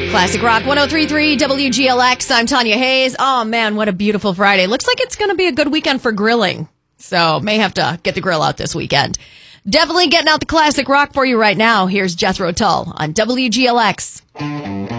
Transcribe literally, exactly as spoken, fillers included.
Classic Rock one oh three point three W G L X. I'm Tanya Hayes. Oh, man, what a beautiful Friday. Looks like it's going to be a good weekend for grilling. So may have to get the grill out this weekend. Definitely getting out the classic rock for you right now. Here's Jethro Tull on W G L X.